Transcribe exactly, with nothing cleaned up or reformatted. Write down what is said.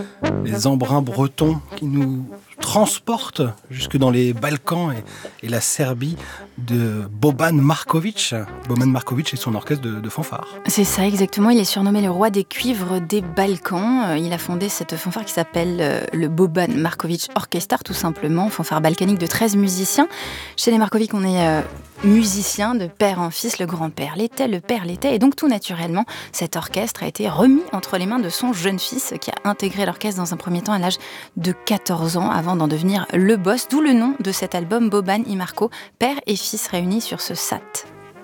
Les embruns bretons qui nous transportent jusque dans les Balkans et, et la Serbie de Boban Marković. Boban Marković et son orchestre de, de fanfare. C'est ça, exactement. Il est surnommé le roi des cuivres des Balkans. Il a fondé cette fanfare qui s'appelle le Boban Marković Orchestra, tout simplement. Fanfare balkanique de treize musiciens. Chez les Marković, on est euh, musicien de père en fils. Le grand-père l'était, le père l'était. Et donc, tout naturellement, cet orchestre a été remis entre les mains de son jeune fils qui a intégré l'orchestre dans un premier temps à l'âge de quatorze ans avant d'en devenir le boss. D'où le nom de cet album, Boban et Marko, père et fils réunis sur ce S A T.